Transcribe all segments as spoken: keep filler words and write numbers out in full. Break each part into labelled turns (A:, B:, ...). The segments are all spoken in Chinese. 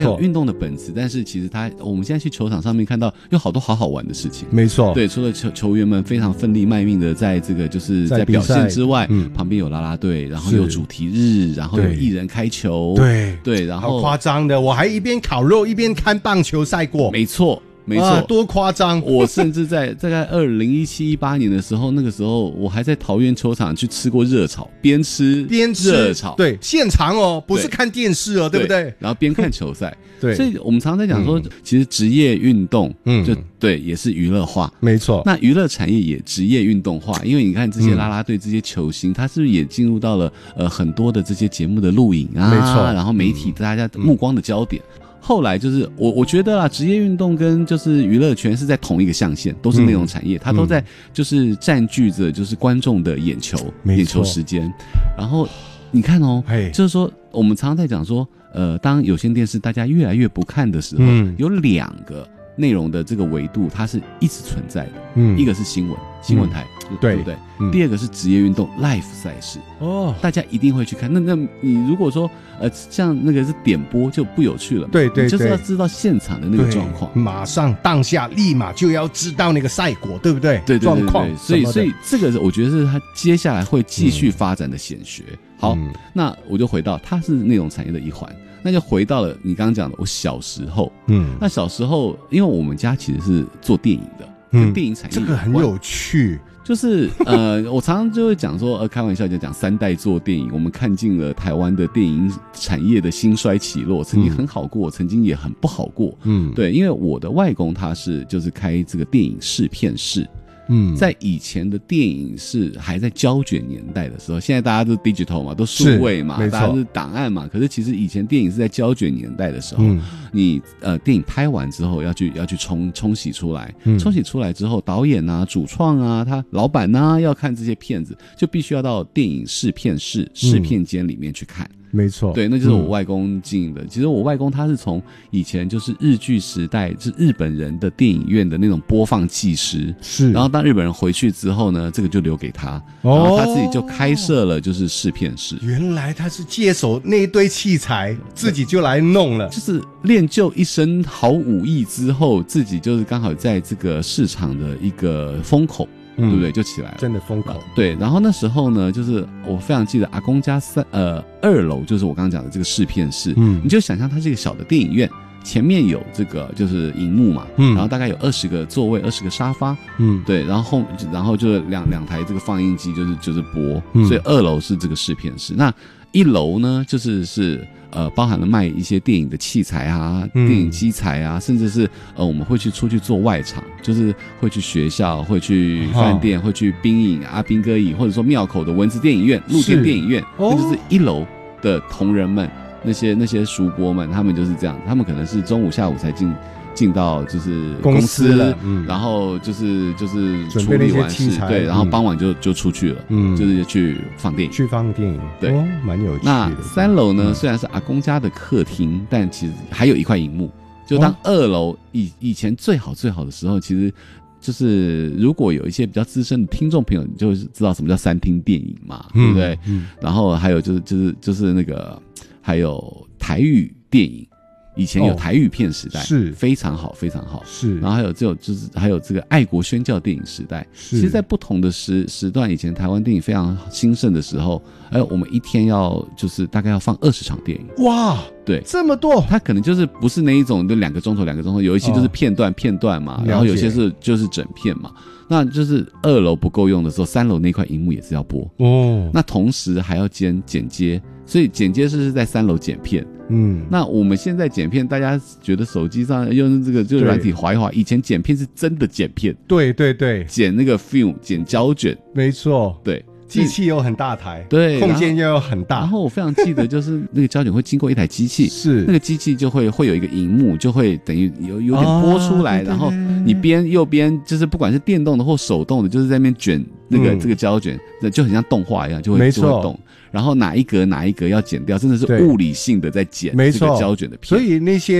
A: 有运动的本质，但是其实他我们现在去球场上面看到有好多好好玩的事情。
B: 没错，
A: 对，除了球球员们非常奋力卖命的在这个就是在表现之外，嗯、旁边有啦啦队，然后有主题日，然后有艺人开球，
B: 对
A: 对，然后
B: 好夸张的，我还一边烤肉一边看棒球赛过。
A: 没错。没错、
B: 啊，多夸张！
A: 我甚至在大概二零一七一八年的时候，那个时候我还在桃园球场去吃过热炒，边吃
B: 边吃
A: 热炒，
B: 对，现场哦，不是看电视哦， 对, 对不对？
A: 然后边看球赛，
B: 对，
A: 所以我们常常在讲说，嗯、其实职业运动，嗯，就对，也是娱乐化，
B: 没错。
A: 那娱乐产业也职业运动化，因为你看这些啦啦队、这些球星，他是不是也进入到了呃很多的这些节目的录影啊？
B: 没错，
A: 然后媒体大家目光的焦点。嗯后来就是我我觉得啦，职业运动跟就是娱乐圈是在同一个象限，都是内容产业，嗯、它都在就是占据着就是观众的眼球、眼球时间。然后你看哦，就是说我们常常在讲说，呃，当有线电视大家越来越不看的时候，嗯、有两个内容的这个维度，它是一直存在的。嗯，一个是新闻，新闻台，嗯、对不对？嗯、第二个是职业运动 live 赛事哦，大家一定会去看。那那你如果说呃像那个是点播就不有趣了，
B: 对 对, 对，
A: 你就是要知道现场的那个状况，
B: 马上当下立马就要知道那个赛果，对不对？
A: 对对对对，
B: 状况。
A: 所以所以这个我觉得是他接下来会继续发展的显学。嗯、好，嗯、那我就回到它是内容产业的一环。那就回到了你刚刚讲的，我小时候，嗯，那小时候，因为我们家其实是做电影的，嗯，电影产业
B: 这个很有趣，
A: 就是呃，我常常就会讲说，呃，开玩笑就讲三代做电影，我们看尽了台湾的电影产业的兴衰起落，曾经很好过，嗯、曾经也很不好过，嗯，对，因为我的外公他是就是开这个电影试片室。嗯，在以前的电影是还在胶卷年代的时候，现在大家都 digital 嘛，都数位嘛，大家是档案嘛。可是其实以前电影是在胶卷年代的时候，嗯、你呃电影拍完之后要去要去冲冲洗出来，嗯、冲洗出来之后，导演啊、主创啊、他老板啊要看这些片子，就必须要到电影试片室、试片间里面去看。
B: 没错，
A: 对，那就是我外公经营的。嗯、其实我外公他是从以前就是日据时代，是日本人的电影院的那种播放技师，是。然后当日本人回去之后呢，这个就留给他，哦、然后他自己就开设了就是试片室。
B: 原来他是接手那一堆器材，自己就来弄了，
A: 就是练就一身好武艺之后，自己就是刚好在这个市场的一个风口。对不对？就起来了，
B: 真的风口。
A: 对，然后那时候呢，就是我非常记得阿公家三呃二楼，就是我刚刚讲的这个试片室，嗯，你就想象它是一个小的电影院，前面有这个就是荧幕嘛，嗯，然后大概有二十个座位，二十个沙发，嗯，对，然后后然后就是两两台这个放映机，就是就是播，嗯、所以二楼是这个试片室，那一楼呢就是是。呃，包含了卖一些电影的器材啊，嗯、电影机材啊，甚至是呃，我们会去出去做外场，就是会去学校，会去饭店，哦、会去兵营啊、兵歌营，或者说庙口的文字电影院、露天电影院，那就是一楼的同仁们，那些那些叔伯们，他们就是这样，他们可能是中午、下午才进。进到就是公司，公司了嗯、然后就是就是处理完事，对，然后傍晚就就出去了，嗯，就是去放电影，
B: 去放电影，
A: 对，
B: 哦，蛮有趣的。
A: 那三楼呢，嗯、虽然是阿公家的客厅，但其实还有一块荧幕。就当二楼以以前最好最好的时候，其实就是如果有一些比较资深的听众朋友，你就知道什么叫三厅电影嘛，嗯、对不对？嗯，然后还有就是就是就是那个还有台语电影。以前有台语片时代，哦、是非常好，非常好。是，然后还有这种就是还有这个爱国宣教电影时代。其实，在不同的时时段，以前台湾电影非常兴盛的时候，哎，我们一天要就是大概要放二十场电影。哇，对，
B: 这么多！
A: 它可能就是不是那一种就两个钟头两个钟头，有一些就是片段、哦、片段嘛，然后有些是就是整片嘛。那就是二楼不够用的时候，三楼那块荧幕也是要播哦。那同时还要兼剪接，所以剪接是在三楼剪片。嗯，那我们现在剪片，大家觉得手机上用这个就软体滑一滑，以前剪片是真的剪片，
B: 对对对，
A: 剪那个 film 剪胶卷，
B: 没错，
A: 对。
B: 机器又很大台，
A: 对，
B: 空间又很大。
A: 然后我非常记得，就是那个胶卷会经过一台机器，
B: 是
A: 那个机器就会会有一个荧幕，就会等于有有点播出来，哦、然后你边右边就是不管是电动的或手动的，就是在那边卷那个、嗯、这个胶卷，就很像动画一样，就会
B: 没错
A: 就会动。然后哪一格哪一格要剪掉，真的是物理性的在剪这个胶卷的片。
B: 所以那些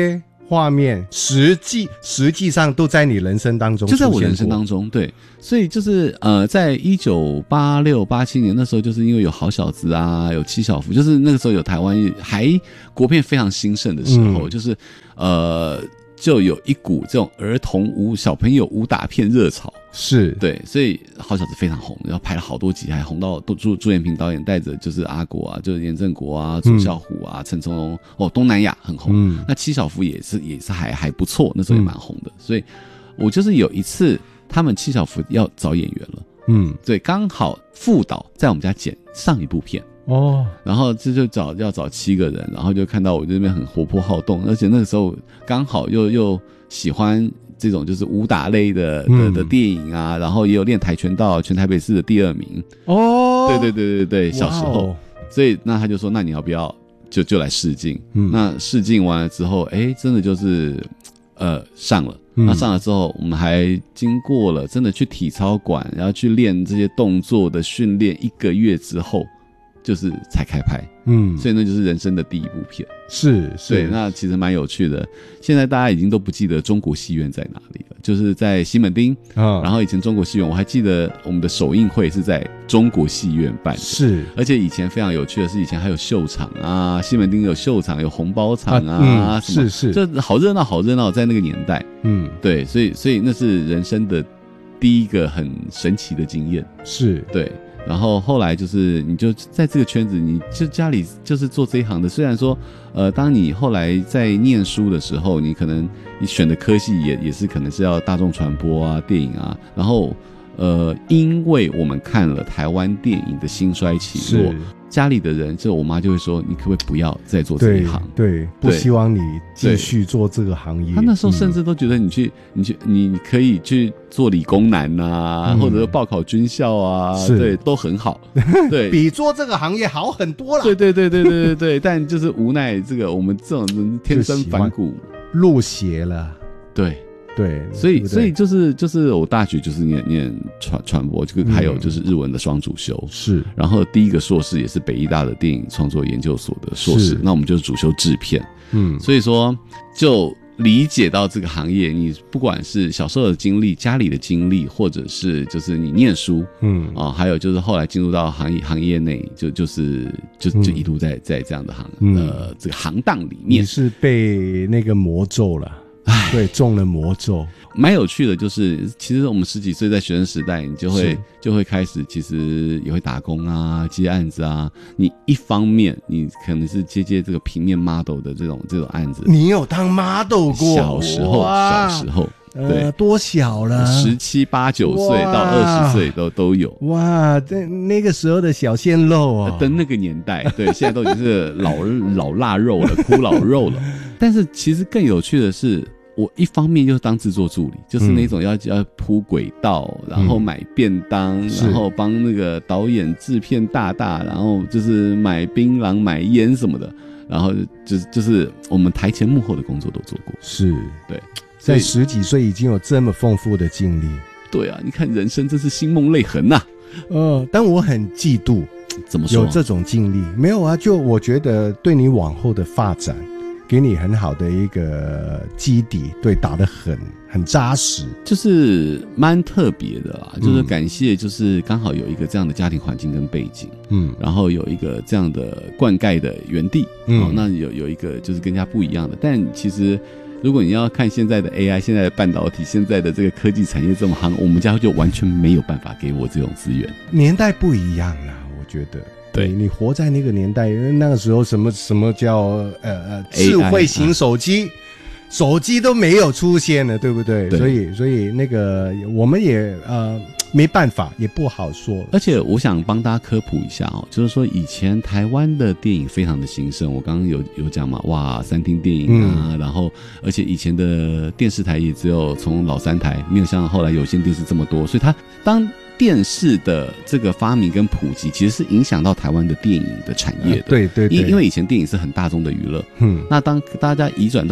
B: 画面实际实际上都在你人生当中出现过，
A: 就在我人生当中，对，所以就是呃，在一九八六八七年那时候，就是因为有好小子啊，有七小福，就是那个时候有台湾还国片非常兴盛的时候，嗯、就是呃。就有一股这种儿童武小朋友武打片热潮，
B: 是
A: 对，所以好小子非常红，然后拍了好多集，还红到朱朱延平导演带着就是阿国啊，就是严正国啊、左孝虎啊、陈从容，哦，东南亚很红。嗯、那七小福也是也是还还不错，那时候也蛮红的。嗯、所以我就是有一次他们七小福要找演员了，嗯，对，刚好副导在我们家剪上一部片。哦，然后这就找要找七个人，然后就看到我这边很活泼好动，而且那个时候刚好又又喜欢这种就是武打类的、嗯、的的电影啊，然后也有练跆拳道，全台北市的第二名。哦，对对对对对，小时候，所以那他就说，那你要不要就就来试镜？嗯，那试镜完了之后，哎，真的就是呃上了。嗯、那上了之后，我们还经过了真的去体操馆，然后去练这些动作的训练，一个月之后。就是才开拍，嗯，所以那就是人生的第一部片，
B: 是是，
A: 对，那其实蛮有趣的。现在大家已经都不记得中国戏院在哪里了，就是在西门町，哦、然后以前中国戏院，我还记得我们的首映会是在中国戏院办的，
B: 是，
A: 而且以前非常有趣的是，以前还有秀场啊，西门町有秀场，有红包场啊，啊嗯、
B: 是是，
A: 就好热闹，好热闹，在那个年代，嗯，对，所以所以那是人生的第一个很神奇的经验，
B: 是
A: 对。然后后来就是你就在这个圈子，你就家里就是做这一行的。虽然说，呃，当你后来在念书的时候，你可能你选的科系也也是可能是要大众传播啊、电影啊。然后，呃，因为我们看了台湾电影的兴衰起落，家里的人就我妈就会说，你可不可以不要再做这一行？
B: 对，对不希望你继续做这个行业。
A: 他那时候甚至都觉得你去，嗯、你去，你可以去做理工男啊，嗯、或者报考军校啊，对，都很好，对，
B: 比做这个行业好很多了。
A: 对对对对对对对，但就是无奈这个我们这种人天生反骨，
B: 入邪了，
A: 对。
B: 对，
A: 所以所以就是就是我大学就是念念传传播，这个还有就是日文的双主修，
B: 是，
A: 然后第一个硕士也是北医大的电影创作研究所的硕士，那我们就主修制片，嗯，所以说就理解到这个行业，你不管是小时候的经历、家里的经历，或者是就是你念书，嗯啊、哦，还有就是后来进入到行业行业内，就就是就就一路在在这样的行、嗯、呃这个行当里面，
B: 你是被那个魔咒了。对，中了魔咒。
A: 蛮有趣的，就是其实我们十几岁在学生时代，你就会就会开始，其实也会打工啊，接案子啊。你一方面，你可能是接接这个平面 model 的这种这种案子。
B: 你有当 model 过？
A: 小时候，小时候，对，
B: 呃，多小了？
A: 十七八九岁到二十岁都都有。
B: 哇，在那个时候的小鲜肉啊，
A: 的那个年代，对，现在都已经是老老腊肉了，骷老肉了。但是其实更有趣的是，我一方面就是当制作助理，就是那种要、嗯、要铺轨道，然后买便当，嗯、然后帮那个导演制片大大，然后就是买槟榔、买烟什么的，然后就是就是我们台前幕后的工作都做过。
B: 是，
A: 对，
B: 在十几岁已经有这么丰富的经历。
A: 对啊，你看人生真是星梦泪痕呐、啊。
B: 呃，但我很嫉妒，
A: 怎么说、啊、
B: 有这种经历？没有啊，就我觉得对你往后的发展。给你很好的一个基底，对，打得很很扎实，
A: 就是蛮特别的啦。嗯、就是感谢，就是刚好有一个这样的家庭环境跟背景，嗯，然后有一个这样的灌溉的园地，嗯，哦、那有有一个就是更加不一样的。但其实，如果你要看现在的 A I、现在的半导体、现在的这个科技产业这么夯，我们家就完全没有办法给我这种资源。
B: 年代不一样啦，我觉得。对，你活在那个年代，因为那个时候什么什么叫呃呃智慧型手机，手机都没有出现了，对不对？对，所以所以那个我们也呃没办法，也不好说。
A: 而且我想帮大家科普一下哦，就是说以前台湾的电影非常的兴盛，我刚刚有有讲嘛，哇，三厅电影啊，嗯、然后而且以前的电视台也只有从老三台，没有像后来有线电视这么多，所以它当。电视的这个发明跟普及，其实是影响到台湾的电影的产业的。
B: 呃、对对对，
A: 因因为以前电影是很大众的娱乐，嗯，那当大家移转到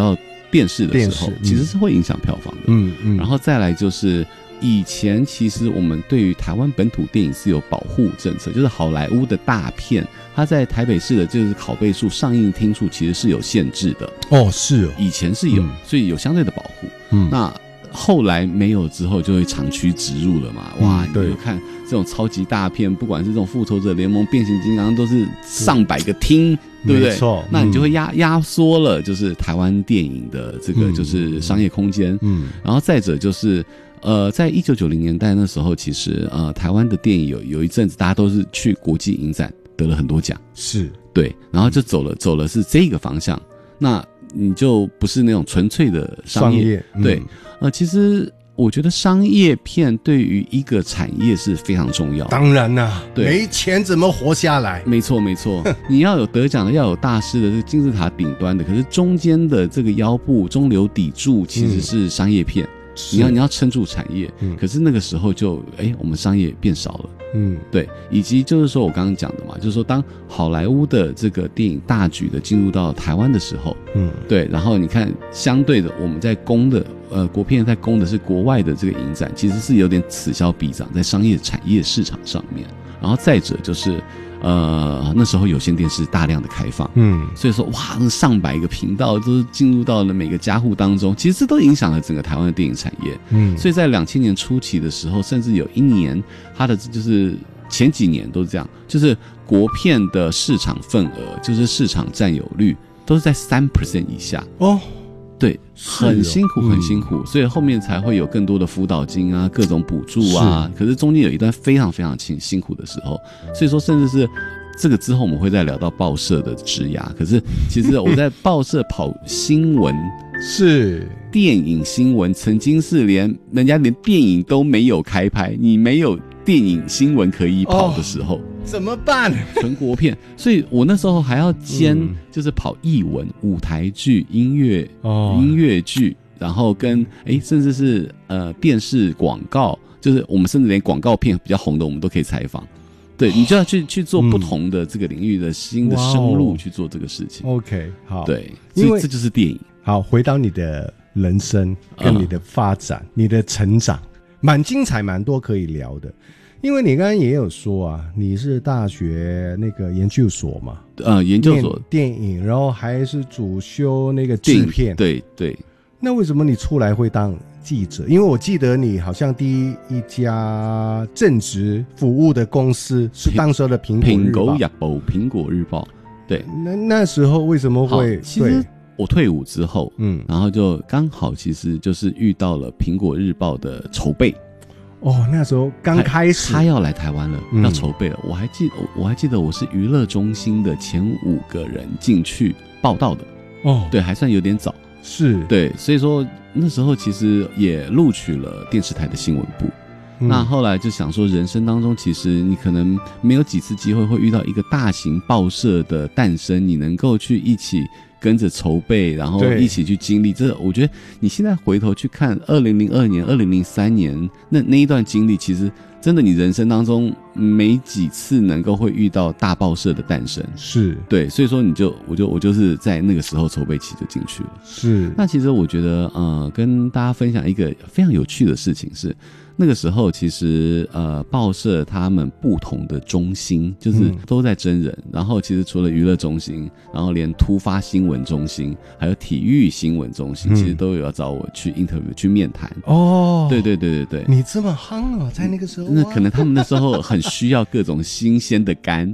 A: 电视的时候，
B: 嗯、
A: 其实是会影响票房的。
B: 嗯嗯。
A: 然后再来就是以前其实我们对于台湾本土电影是有保护政策，就是好莱坞的大片，它在台北市的就是拷贝数、上映厅数其实是有限制的。
B: 哦，是哦，
A: 以前是有，嗯、所以有相对的保护。嗯，那后来没有之后，就会长驱直入了嘛。哇，嗯、你就看这种超级大片，不管是这种复仇者联盟、变形金刚，都是上百个厅，对不对？
B: 没错，
A: 那你就会压压缩了，就是台湾电影的这个就是商业空间。嗯，然后再者就是。呃，在一九九零年代那时候，其实呃，台湾的电影有有一阵子，大家都是去国际影展得了很多奖，
B: 是
A: 对，然后就走了走了是这个方向，那你就不是那种纯粹的商业，
B: 商业嗯、
A: 对，呃，其实我觉得商业片对于一个产业是非常重要，
B: 当然啦、啊，
A: 对，
B: 没钱怎么活下来？
A: 没错没错，你要有得奖的，要有大师的，这金字塔顶端的，可是中间的这个腰部中流砥柱其实是商业片。嗯你要你要撑住产业，嗯、可是那个时候就哎，我们商业变少了，嗯，对，以及就是说我刚刚讲的嘛，就是说当好莱坞的这个电影大举的进入到台湾的时候，嗯，对，然后你看相对的我们在攻的呃国片在攻的是国外的这个影展，其实是有点此消彼长在商业产业市场上面，然后再者就是。呃，那时候有线电视大量的开放，嗯，所以说哇，那上百个频道都进入到了每个家户当中，其实这都影响了整个台湾的电影产业，嗯，所以在两千年初期的时候，甚至有一年，它的就是前几年都是这样，就是国片的市场份额，就是市场占有率都是在三 percent 以下哦。对，很辛苦，很辛苦，嗯、所以后面才会有更多的辅导金啊，各种补助啊。可是中间有一段非常非常辛辛苦的时候，所以说甚至是这个之后我们会再聊到报社的职涯。可是其实我在报社跑新闻，
B: 是
A: 电影新闻，曾经是连人家连电影都没有开拍，你没有电影新闻可以跑的时候。哦
B: 怎么办？
A: 纯国片，所以我那时候还要兼，就是跑艺文、舞台剧、音乐、哦、音乐剧，然后跟哎，甚至是呃电视广告，就是我们甚至连广告片比较红的，我们都可以采访。对，你就要去去做不同的这个领域的新的深入去做这个事情。
B: OK， 好，
A: 对，因为这就是电影。
B: 好，回到你的人生跟你的发展、嗯、你的成长，蛮精彩，蛮多可以聊的。因为你刚刚也有说啊，你是大学那个研究所嘛，
A: 呃，研究所
B: 电影，然后还是主修那个制片，
A: 对对。
B: 那为什么你出来会当记者？因为我记得你好像第一家正职服务的公司是当时的苹果日报，
A: 苹果日报，苹果日报，对。
B: 那那时候为什么会？
A: 其实我退伍之后，嗯，然后就刚好其实就是遇到了苹果日报的筹备。
B: 哦，那时候刚开始，
A: 他要来台湾了，嗯、要筹备了。我还记，我还记得我是娱乐中心的前五个人进去报道的。哦，对，还算有点早。
B: 是，
A: 对，所以说那时候其实也录取了电视台的新闻部。嗯、那后来就想说，人生当中其实你可能没有几次机会会遇到一个大型报社的诞生，你能够去一起。跟着筹备，然后一起去经历，这我觉得你现在回头去看二零零二年、二零零三年那那一段经历，其实真的你人生当中没几次能够会遇到大报社的诞生，
B: 是
A: 对，所以说你就我就我就是在那个时候筹备期就进去了。
B: 是，
A: 那其实我觉得呃，跟大家分享一个非常有趣的事情是。那个时候其实呃报社他们不同的中心就是都在征人、嗯、然后其实除了娱乐中心，然后连突发新闻中心还有体育新闻中心、嗯、其实都有要找我去 interview 去面谈。
B: 哦，
A: 对对对对对，
B: 你这么夯啊，在那个时候、啊、
A: 那可能他们那时候很需要各种新鲜的肝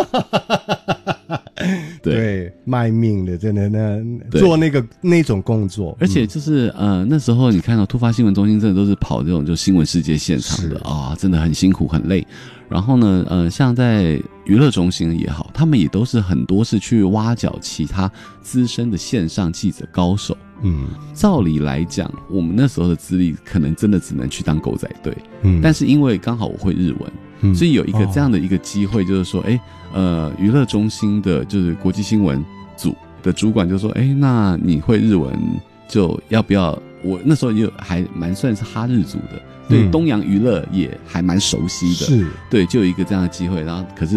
B: 对, 对，卖命的，真的那做那个那种工作，
A: 而且就是呃那时候你看到突发新闻中心真的都是跑这种就新闻世界现场的啊、哦，真的很辛苦很累。然后呢，呃，像在娱乐中心也好，他们也都是很多是去挖角其他资深的线上记者高手。嗯，照理来讲，我们那时候的资历可能真的只能去当狗仔队。嗯，但是因为刚好我会日文。嗯、所以有一个这样的一个机会，就是说，哎、哦，呃，娱乐中心的，就是国际新闻组的主管就说，哎，那你会日文，就要不要？我那时候也还蛮算是哈日族的，对、嗯、东洋娱乐也还蛮熟悉的，
B: 是，
A: 对，就有一个这样的机会。然后，可是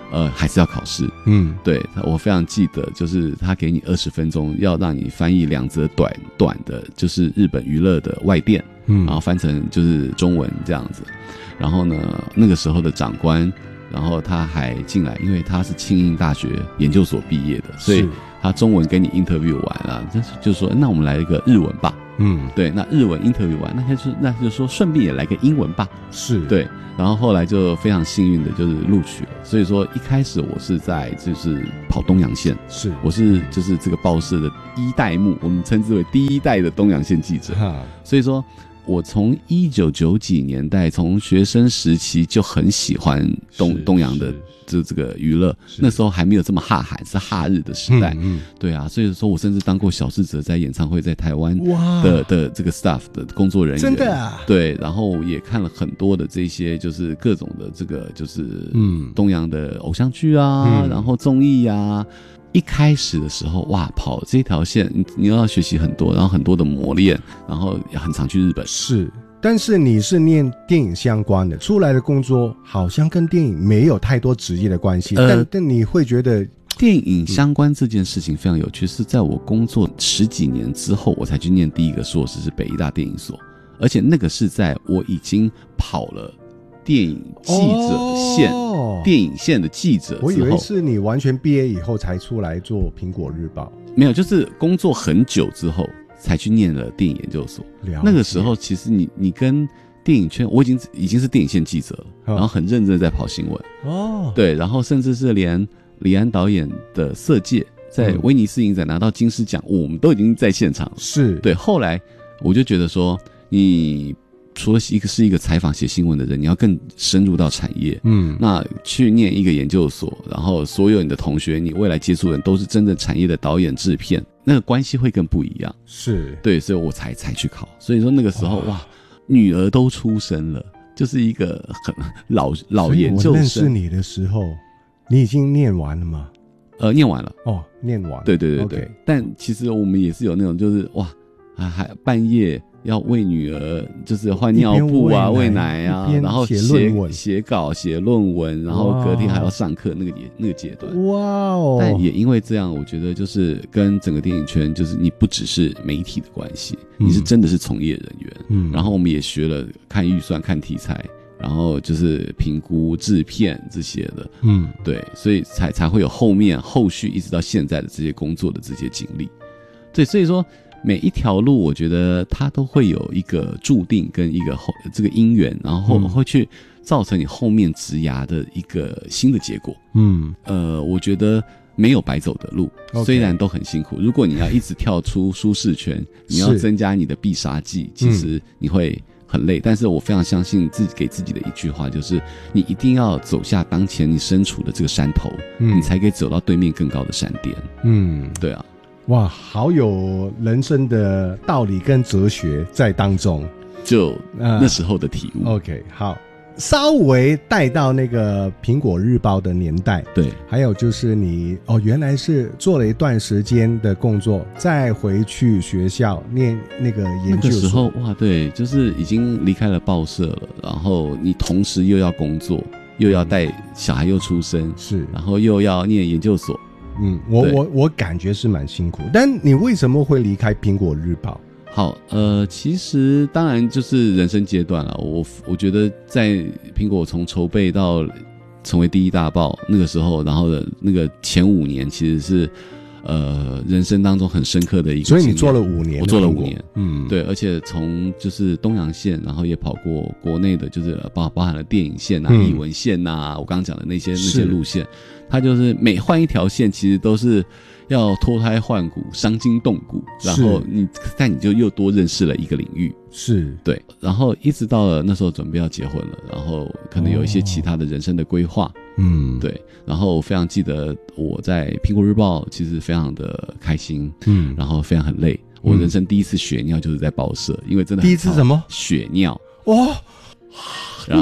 A: 呃，还是要考试。嗯，对，我非常记得，就是他给你二十分钟，要让你翻译两则短短的，就是日本娱乐的外电，嗯，然后翻成就是中文这样子。然后呢，那个时候的长官，然后他还进来，因为他是庆应大学研究所毕业的，所以他中文跟你 interview 完了，就就说那我们来一个日文吧。嗯，对，那日文 interview 完，那他就那就说顺便也来个英文吧。是，对，然后后来就非常幸运的就是录取了。所以说一开始我是在就是跑东洋线，是，我是就是这个报社的一代目，我们称之为第一代的东洋线记者。所以说我从一九九几年代，从学生时期就很喜欢东东洋的这这个娱乐，那时候还没有这么哈韩，是哈日的时代。嗯嗯对啊，所以说我甚至当过小志者，在演唱会在台湾的的这个 staff 的工作人员，真的啊，对，然后也看了很多的这些就是各种的这个就是嗯东洋的偶像剧啊，嗯、然后综艺啊。一开始的时候，哇，跑这条线，你你要学习很多，然后很多的磨练，然后也很常去日本。是，但是你是念电影相关的，出来的工作好像跟电影没有太多直接的关系，呃、但但你会觉得电影相关这件事情非常有趣，是在我工作十几年之后，我才去念第一个硕士，是北医大电影所，而且那个是在我已经跑了电影记者线、哦、电影线的记者之后，我以为是你完全毕业以后才出来做苹果日报。没有，就是工作很久之后才去念了电影研究所。那个时候其实你你跟电影圈，我已经已经是电影线记者了、哦、然后很认真的在跑新闻哦，对，然后甚至是连李安导演的色戒在威尼斯影展拿到金狮奖、嗯、我们都已经在现场了。是，对，后来我就觉得说你除了一个是一个采访写新闻的人，你要更深入到产业，嗯，那去念一个研究所，然后所有你的同学，你未来接触的人都是真正产业的导演制片，那个关系会更不一样。是，对，所以我才才去考。所以说那个时候 哇, 哇，女儿都出生了，就是一个很老老研究生。我认识你的时候，你已经念完了吗？呃，念完了。哦，念完了。对对对对。Okay. 但其实我们也是有那种，就是哇，还半夜。要喂女儿，就是换尿布啊，喂奶啊，然后写写稿、写论文，然后隔天还要上课，那个也那个阶段。哇哦！但也因为这样，我觉得就是跟整个电影圈，就是你不只是媒体的关系，嗯、你是真的是从业人员。嗯。然后我们也学了看预算、看题材，然后就是评估制片这些的。嗯。对，所以才才会有后面后续一直到现在的这些工作的这些经历。对，所以说。每一条路我觉得它都会有一个注定跟一个后这个因缘，然后会去造成你后面职涯的一个新的结果。嗯，呃，我觉得没有白走的路， okay. 虽然都很辛苦，如果你要一直跳出舒适圈，你要增加你的必杀技，其实你会很累。但是我非常相信自己给自己的一句话，就是你一定要走下当前你身处的这个山头，嗯，你才可以走到对面更高的山巅。嗯，对啊。哇，好有人生的道理跟哲学在当中，就那时候的体悟。呃、OK， 好，稍微带到那个苹果日报的年代，对，还有就是你哦，原来是做了一段时间的工作，再回去学校念那个研究所。那个时候哇，对，就是已经离开了报社了，然后你同时又要工作，又要带小孩又出生，是，然后又要念研究所。嗯，我我我感觉是蛮辛苦，但你为什么会离开苹果日报？好，呃，其实当然就是人生阶段了。我我觉得在苹果从筹备到成为第一大报那个时候，然后的那个前五年其实是呃人生当中很深刻的一个经验。所以你做了五年，我做了五年，嗯，对，而且从就是东洋线，然后也跑过国内的，就是包包含了电影线啊、艺、嗯、文线啊，我刚刚讲的那些那些路线。它就是每换一条线，其实都是要脱胎换骨、伤筋动骨，然后你但你就又多认识了一个领域，是对，然后一直到了那时候准备要结婚了，然后可能有一些其他的人生的规划，嗯，对，然后我非常记得我在苹果日报其实非常的开心，嗯，然后非常很累，我人生第一次血尿就是在报社，因为真的第一次什么血尿哇。你的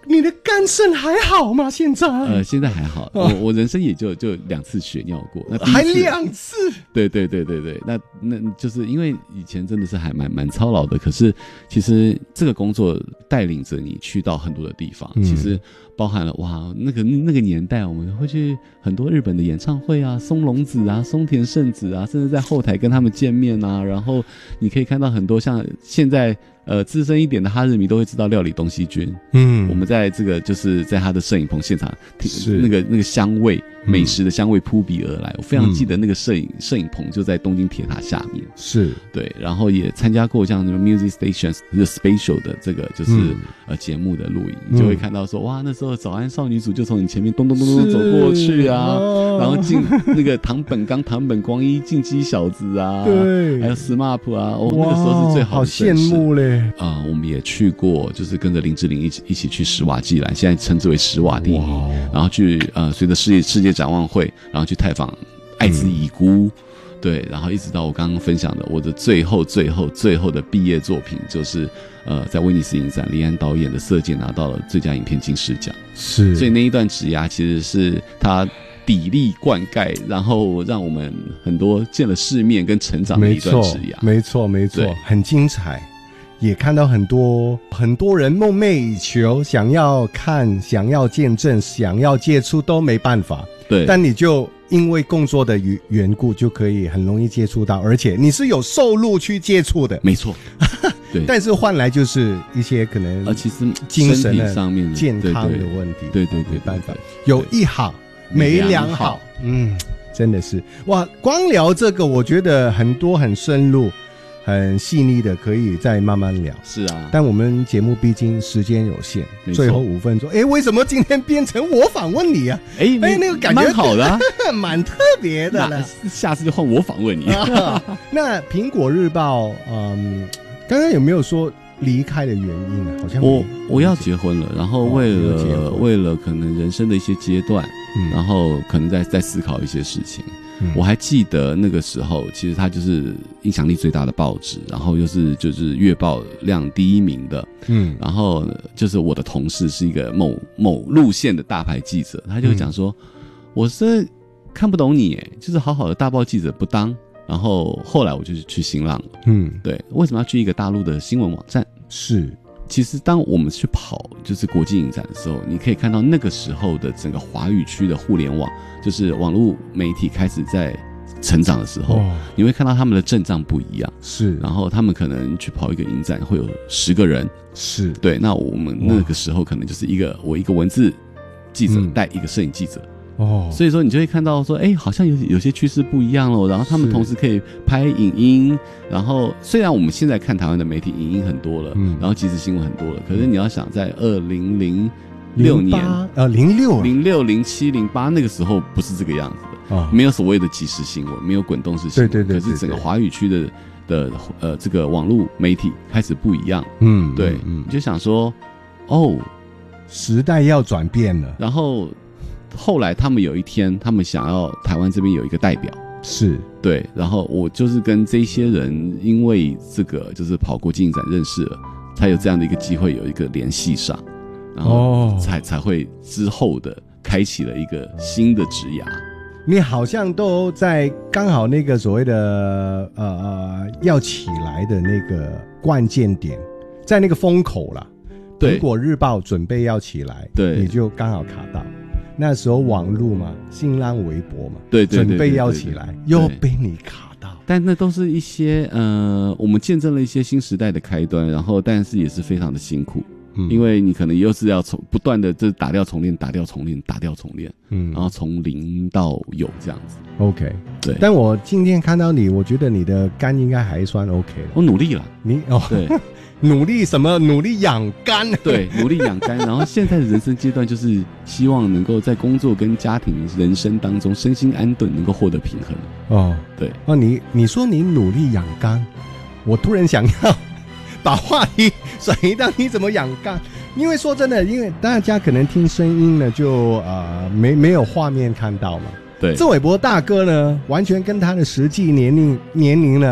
B: 你的肝肾还好吗？现在？
A: 呃，现在还好，我我人生也就就两次血尿过，那
B: 还两次？
A: 对对对对对，那那就是因为以前真的是还蛮蛮操劳的，可是其实这个工作带领着你去到很多的地方，嗯、其实包含了哇，那个那个年代我们会去很多日本的演唱会啊，松隆子啊、松田圣子啊，甚至在后台跟他们见面啊，然后你可以看到很多像现在。呃，资深一点的哈日迷都会知道料理东西君，嗯，我们在这个就是在他的摄影棚现场，是那个那个香味，美食的香味扑鼻而来。我非常记得那个摄影摄影棚就在东京铁塔下面，
B: 是
A: 对，然后也参加过像什么 Music Stations The Spatial 的这个就是、嗯、呃节目的录影，你就会看到说哇，那时候早安少女组就从你前面咚咚咚咚走过去啊，哦、然后进那个堂本刚、堂本光一、进击小子啊，对，还有 S M A P 啊，哦，那个时候是最好的，好
B: 羡慕嘞。
A: 啊、呃，我们也去过，就是跟着林志玲一起一起去史瓦济兰，现在称之为史瓦帝尼，然后去呃，随着世界世界展望会，然后去探访爱滋遗孤，嗯、对，然后一直到我刚刚分享的我的最后最后最后的毕业作品，就是呃，在威尼斯影展，李安导演的《色戒》拿到了最佳影片金狮奖，
B: 是，
A: 所以那一段职涯其实是他砥砺灌溉，然后让我们很多见了世面跟成长的一段职涯，
B: 没错没错，很精彩。也看到很多很多人梦寐以求，想要看，想要见证，想要接触都没办法。
A: 对，
B: 但你就因为工作的缘故，就可以很容易接触到，而且你是有收入去接触的。
A: 没错，对。
B: 但是换来就是一些可能
A: 呃，其实
B: 精神
A: 的上面
B: 健康的问题。
A: 对对 对, 对, 对, 对，
B: 没办法，有一好没两好。嗯，真的是哇！光聊这个，我觉得很多很深入。很细腻的，可以再慢慢聊。
A: 是啊，
B: 但我们节目毕竟时间有限，最后五分钟，哎，为什么今天变成我访问你啊？
A: 哎
B: 哎，那个感觉
A: 蛮好的、啊，
B: 蛮特别的了。
A: 下次就换我访问你。
B: 啊、那苹果日报，嗯，刚刚有没有说离开的原因啊？好像
A: 我我要结婚了，然后为了、哦、为了可能人生的一些阶段，嗯，然后可能在在思考一些事情。嗯、我还记得那个时候，其实它就是影响力最大的报纸，然后又是就是月报量第一名的，嗯，然后就是我的同事是一个某某路线的大牌记者，他就会讲说，嗯、我是看不懂你，哎，就是好好的大报记者不当，然后后来我就去新浪了，嗯，对，为什么要去一个大陆的新闻网站？
B: 是。
A: 其实当我们去跑就是国际影展的时候，你可以看到那个时候的整个华语区的互联网，就是网络媒体开始在成长的时候，哦、你会看到他们的阵仗不一样，
B: 是，
A: 然后他们可能去跑一个影展会有十个人，
B: 是对，
A: 那我们那个时候可能就是一个我一个文字记者带一个摄影记者。哦，所以说你就会看到说，哎，好像有有些趋势不一样了。然后他们同时可以拍影音，然后虽然我们现在看台湾的媒体影音很多了，嗯，然后即时新闻很多了，可是你要想在二零零六年，
B: 呃，零六
A: 零六零七零八那个时候不是这个样子的，哦，没有所谓的即时新闻，没有滚动式新闻，
B: 对对 对, 对, 对, 对，
A: 可是整个华语区的的呃这个网络媒体开始不一样，
B: 嗯，
A: 对，
B: 嗯，
A: 你就想说，哦，
B: 时代要转变了，
A: 然后。后来他们有一天，他们想要台湾这边有一个代表，
B: 是
A: 对，然后我就是跟这些人，因为这个就是跑国际影展认识了，才有这样的一个机会，有一个联系上，然后才、哦、才会之后的开启了一个新的职涯。
B: 你好像都在刚好那个所谓的呃呃要起来的那个关键点，在那个风口啦，苹果日报准备要起来，
A: 对，
B: 你就刚好卡到。那时候网路嘛，新浪微博嘛，
A: 对对对，
B: 准备要起来，又被你卡到。
A: 但那都是一些呃，我们见证了一些新时代的开端，然后但是也是非常的辛苦，嗯，因为你可能又是要从不断的就是打掉重练，打掉重练，打掉重练，嗯，然后从零到有这样子。
B: OK，
A: 对。
B: 但我今天看到你，我觉得你的肝应该还算 OK。
A: 我努力了，
B: 你哦，
A: 对。
B: 努力什么？努力养肝。
A: 对，努力养肝。然后现在的人生阶段就是希望能够在工作跟家庭人生当中身心安顿，能够获得平衡。
B: 哦，
A: 对。
B: 哦，你你说你努力养肝，我突然想要把话题转移到你怎么养肝。因为说真的，因为大家可能听声音呢，就呃没没有画面看到嘛。
A: 对。
B: 郑伟博大哥呢，完全跟他的实际年龄年龄呢。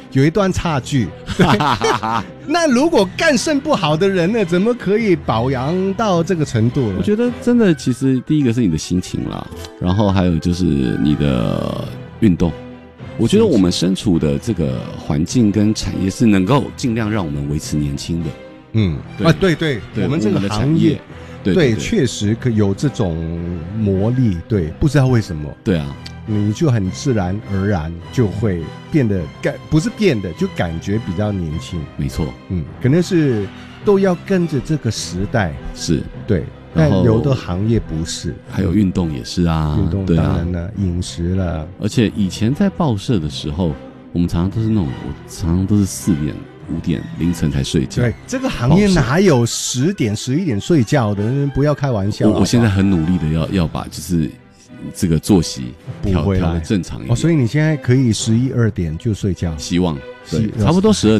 B: 有一段差距。那如果干肾不好的人呢，怎么可以保养到这个程度呢？
A: 我觉得真的，其实第一个是你的心情啦，然后还有就是你的运动。我觉得我们身处的这个环境跟产业是能够尽量让我们维持年轻的。
B: 嗯，啊，对对，
A: 对
B: 我们这个行业，
A: 对
B: 对，确实可有这种魔力。对，不知道为什么。
A: 对啊，
B: 你就很自然而然就会变得感，不是变得，就感觉比较年轻。
A: 没错，
B: 嗯，可能是都要跟着这个时代。
A: 是，
B: 对。但有的行业不是，
A: 还有运动也是啊，
B: 运动当然了，饮食了。
A: 而且以前在报社的时候，我们常常都是那种，我常常都是四点、五点凌晨才睡觉。
B: 对，这个行业哪有十点、十一点睡觉的？不要开玩笑。
A: 我我现在很努力的要要把就是这个作息调调的正常一点。
B: 哦，所以你现在可以十一二点就睡觉，
A: 希望对，差不多十二。